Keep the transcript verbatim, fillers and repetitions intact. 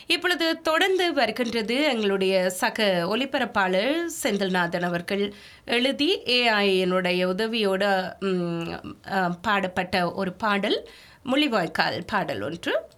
இப்பொழுது தொடர்ந்து வருகின்றது எங்களுடைய சக ஒலிபரப்பாளர் செந்தில்நாதன் அவர்கள் எழுதி ஏஐனுடைய உதவியோடு ம், அ, பாடப்பட்ட ஒரு பாடல், முள்ளிவாய்க்கால் பாடல் ஒன்று.